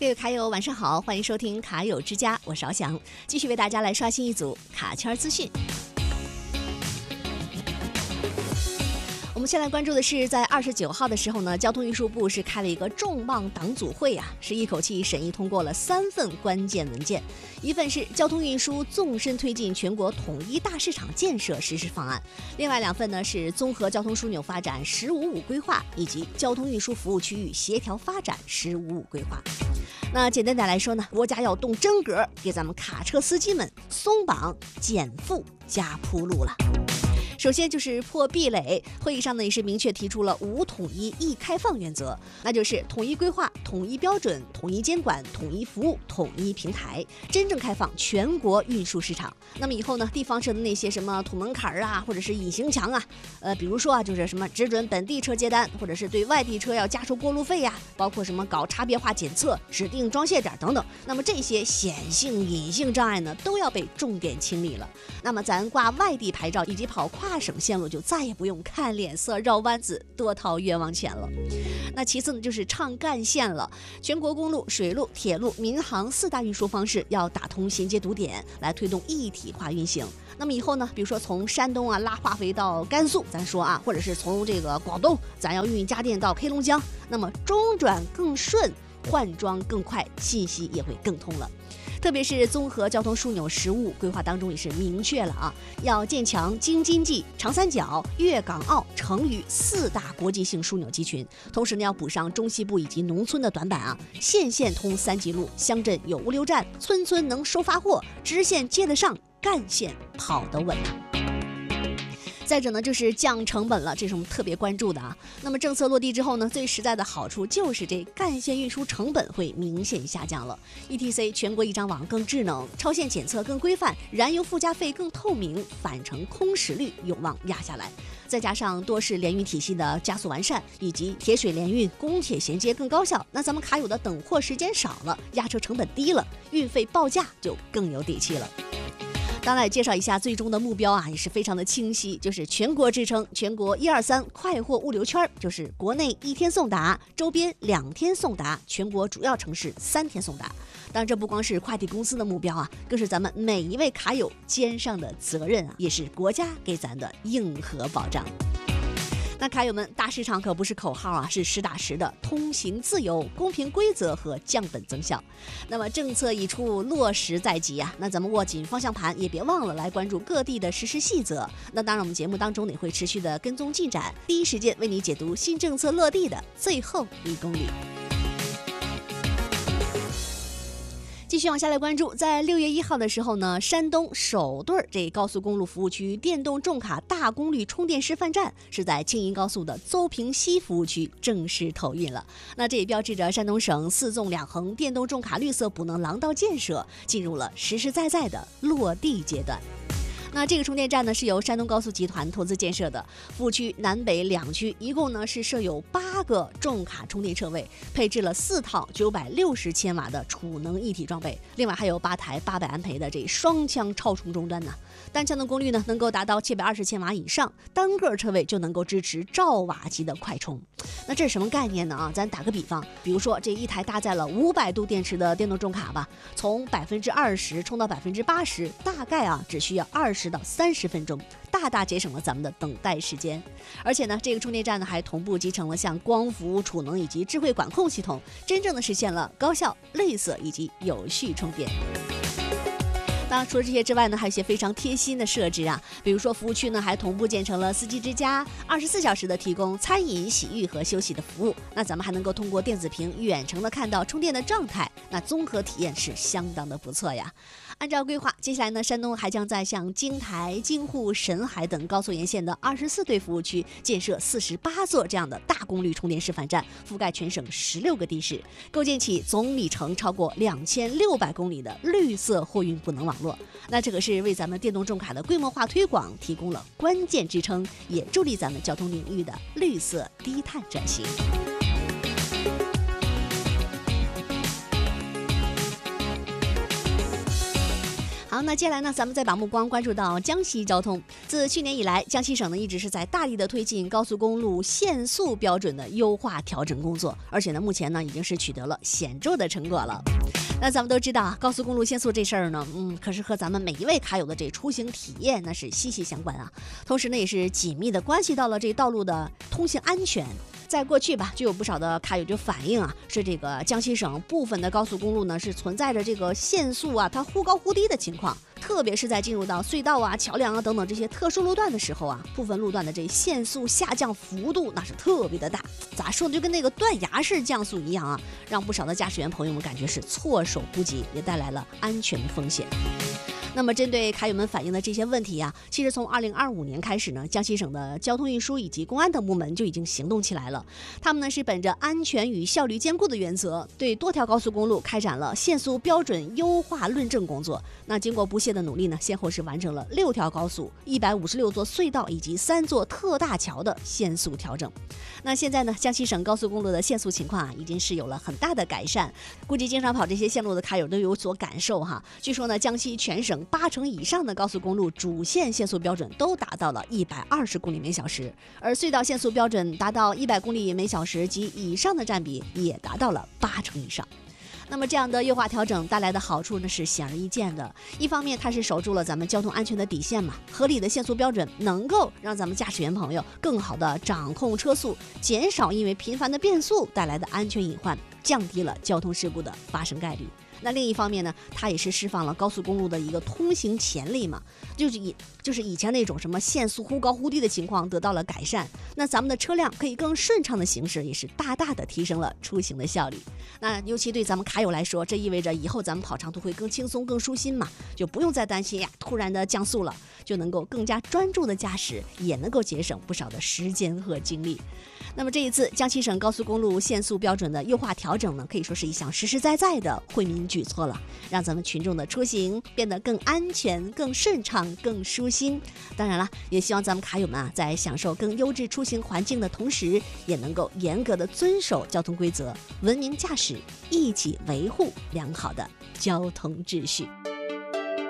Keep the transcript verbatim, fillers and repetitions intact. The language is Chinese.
各位卡友晚上好，欢迎收听卡友之家，我是敖翔，继续为大家来刷新一组卡圈资讯。我们先来关注的是，在二十九号的时候呢，交通运输部是开了一个重磅党组会啊，是一口气审议通过了三份关键文件，一份是交通运输纵深推进全国统一大市场建设实施方案，另外两份呢是综合交通枢纽发展“十五五”规划以及交通运输服务区域协调发展“十五五”规划。那简单点来说呢，国家要动真格，给咱们卡车司机们松绑、减负加铺路了。首先就是破壁垒，会议上呢也是明确提出了五统一一开放原则，那就是统一规划、统一标准、统一监管、统一服务、统一平台，真正开放全国运输市场。那么以后呢，地方设的那些什么土门槛啊，或者是隐形墙啊，呃，比如说啊，就是什么只准本地车接单，或者是对外地车要加收过路费呀、啊，包括什么搞差别化检测、指定装卸点等等。那么这些显性、隐性障碍呢，都要被重点清理了。那么咱挂外地牌照以及跑跨省线路就再也不用看脸色绕弯子多掏冤枉钱了。那其次呢就是唱干线了，全国公路、水路、铁路、民航四大运输方式要打通衔接堵点，来推动一体化运行。那么以后呢，比如说从山东啊拉化肥到甘肃，咱说啊，或者是从这个广东咱要运家电到黑龙江，那么中转更顺，换装更快，信息也会更通了。特别是综合交通枢纽十五规划当中也是明确了啊，要建强京津冀、长三角、粤港澳、成渝四大国际性枢纽集群，同时呢要补上中西部以及农村的短板啊，县县通三级路，乡镇有物流站，村村能收发货，支线接得上，干线跑得稳啊。再者呢，就是降成本了，这是我们特别关注的啊。那么政策落地之后呢，最实在的好处就是这干线运输成本会明显下降了。E T C 全国一张网更智能，超限检测更规范，燃油附加费更透明，返程空驶率有望压下来。再加上多式联运体系的加速完善，以及铁水联运、公铁衔接更高效，那咱们卡友的等货时间少了，压车成本低了，运费报价就更有底气了。当然也介绍一下最终的目标啊，也是非常的清晰，就是全国支撑全国一二三快货物流圈，就是国内一天送达，周边两天送达，全国主要城市三天送达。当然这不光是快递公司的目标啊，更是咱们每一位卡友肩上的责任啊，也是国家给咱的硬核保障。那卡友们，大市场可不是口号啊，是实打实的通行自由、公平规则和降本增效。那么政策一出，落实在即啊，那咱们握紧方向盘，也别忘了来关注各地的实施细则。那当然，我们节目当中也会持续的跟踪进展，第一时间为你解读新政策落地的最后一公里。继续往下来关注，在六月一号的时候呢，山东首对这高速公路服务区电动重卡大功率充电示范站是在青银高速的邹平西服务区正式投运了。那这也标志着山东省四纵两横电动重卡绿色补能廊道建设进入了实实在在的落地阶段。那这个充电站呢是由山东高速集团投资建设的，服务区南北两区一共呢是设有八个重卡充电车位，配置了四套九百六十千瓦的储能一体装备，另外还有八台八百安培的这双枪超充终端呢，单枪的功率呢能够达到七百二十千瓦以上，单个车位就能够支持兆瓦级的快充。那这是什么概念呢啊？咱打个比方，比如说这一台搭载了五百度电池的电动重卡吧，从百分之二十充到百分之八十，大概啊只需要二十到三十分钟，大大节省了咱们的等待时间。而且呢，这个充电站呢还同步集成了像光伏、储能以及智慧管控系统，真正的实现了高效、绿色以及有序充电。当然除了这些之外呢，还有一些非常贴心的设置啊，比如说服务区呢还同步建成了司机之家，二十四小时的提供餐饮、洗浴和休息的服务。那咱们还能够通过电子屏远程的看到充电的状态，那综合体验是相当的不错呀。按照规划，接下来呢，山东还将在像京台、京沪、沈海等高速沿线的二十四对服务区建设四十八座这样的大功率充电示范站，覆盖全省十六个地市，构建起总里程超过两千六百公里的绿色货运补能网络。那这个是为咱们电动重卡的规模化推广提供了关键支撑，也助力咱们交通领域的绿色低碳转型。 好，那接下来呢，咱们再把目光关注到江西交通。自去年以来，江西省呢一直是在大力的推进高速公路限速标准的优化调整工作，而且呢，目前呢已经是取得了显著的成果了。那咱们都知道，高速公路限速这事儿呢，嗯，可是和咱们每一位卡友的这出行体验那是息息相关啊。同时呢，也是紧密的关系到了这道路的通行安全。在过去吧，就有不少的卡友就反映啊，是这个江西省部分的高速公路呢是存在着这个限速啊，它忽高忽低的情况。特别是在进入到隧道啊、桥梁啊等等这些特殊路段的时候啊，部分路段的这限速下降幅度那是特别的大，咋说呢，就跟那个断崖式降速一样啊，让不少的驾驶员朋友们感觉是措手不及，也带来了安全风险。那么针对卡友们反映的这些问题啊，其实从二零二五年开始呢，江西省的交通运输以及公安等部门就已经行动起来了。他们呢是本着安全与效率兼顾的原则，对多条高速公路开展了限速标准优化论证工作。那经过不懈的努力呢，先后是完成了六条高速、一百五十六座隧道以及三座特大桥的限速调整。那现在呢，江西省高速公路的限速情况啊，已经是有了很大的改善。估计经常跑这些线路的卡友都有所感受哈。据说呢，江西全省八成以上的高速公路主线限速标准都达到了一百二十公里每小时，而隧道限速标准达到一百公里每小时及以上的占比也达到了八成以上。那么这样的优化调整带来的好处呢是显而易见的，一方面它是守住了咱们交通安全的底线嘛，合理的限速标准能够让咱们驾驶员朋友更好的掌控车速，减少因为频繁的变速带来的安全隐患，降低了交通事故的发生概率。那另一方面呢，它也是释放了高速公路的一个通行潜力嘛，就是以就是以前那种什么限速忽高忽低的情况得到了改善，那咱们的车辆可以更顺畅的行驶，也是大大的提升了出行的效率。那尤其对咱们卡友来说，这意味着以后咱们跑长途会更轻松更舒心嘛，就不用再担心呀突然的降速了，就能够更加专注的驾驶，也能够节省不少的时间和精力。那么这一次江西省高速公路限速标准的优化调整呢，可以说是一项实实在在的惠民举措了，让咱们群众的出行变得更安全、更顺畅、更舒心。当然了，也希望咱们卡友们啊，在享受更优质出行环境的同时，也能够严格的遵守交通规则，文明驾驶，一起维护良好的交通秩序。